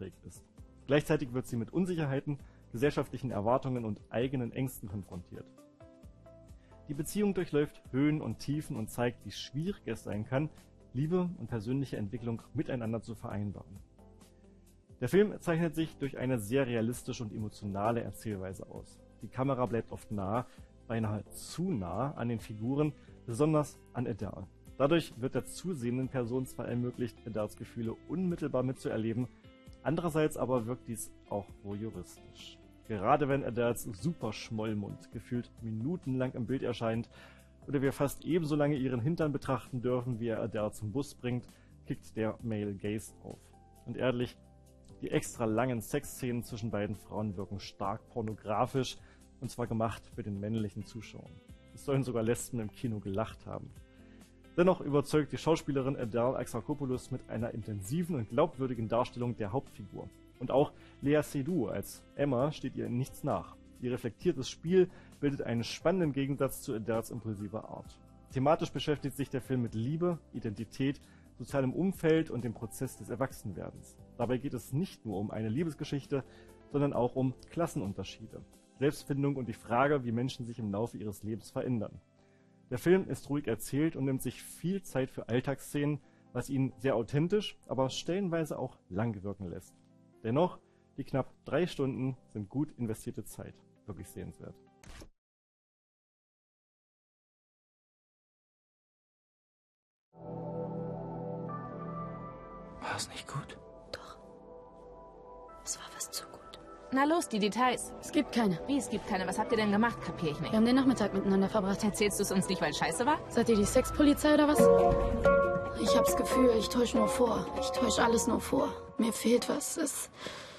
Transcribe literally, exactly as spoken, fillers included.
ausgeprägt ist. Gleichzeitig wird sie mit Unsicherheiten, gesellschaftlichen Erwartungen und eigenen Ängsten konfrontiert. Die Beziehung durchläuft Höhen und Tiefen und zeigt, wie schwierig es sein kann, Liebe und persönliche Entwicklung miteinander zu vereinbaren. Der Film zeichnet sich durch eine sehr realistische und emotionale Erzählweise aus. Die Kamera bleibt oft nah, beinahe zu nah an den Figuren, besonders an Adele. Dadurch wird der zusehenden Person zwar ermöglicht, Adeles Gefühle unmittelbar mitzuerleben, andererseits aber wirkt dies auch voyeuristisch. Gerade wenn Adeles Superschmollmund gefühlt minutenlang im Bild erscheint oder wir fast ebenso lange ihren Hintern betrachten dürfen, wie er Adele zum Bus bringt, kickt der Male Gaze auf. Und ehrlich, die extra langen Sexszenen zwischen beiden Frauen wirken stark pornografisch, und zwar gemacht für den männlichen Zuschauer. Es sollen sogar Lesben im Kino gelacht haben. Dennoch überzeugt die Schauspielerin Adele Exarchopoulos mit einer intensiven und glaubwürdigen Darstellung der Hauptfigur. Und auch Léa Seydoux als Emma steht ihr in nichts nach. Ihr reflektiertes Spiel bildet einen spannenden Gegensatz zu Adeles impulsiver Art. Thematisch beschäftigt sich der Film mit Liebe, Identität, sozialem Umfeld und dem Prozess des Erwachsenwerdens. Dabei geht es nicht nur um eine Liebesgeschichte, sondern auch um Klassenunterschiede, Selbstfindung und die Frage, wie Menschen sich im Laufe ihres Lebens verändern. Der Film ist ruhig erzählt und nimmt sich viel Zeit für Alltagsszenen, was ihn sehr authentisch, aber stellenweise auch lang wirken lässt. Dennoch, die knapp drei Stunden sind gut investierte Zeit. Wirklich sehenswert. War es nicht gut? Doch. Es war fast zu gut. Na los, die Details. Es gibt keine. Wie, es gibt keine? Was habt ihr denn gemacht? Kapier ich nicht. Wir haben den Nachmittag miteinander verbracht. Erzählst du es uns nicht, weil scheiße war? Seid ihr die Sexpolizei oder was? Ich hab's Gefühl, ich täusche nur vor. Ich täusche alles nur vor. Mir fehlt was. Es...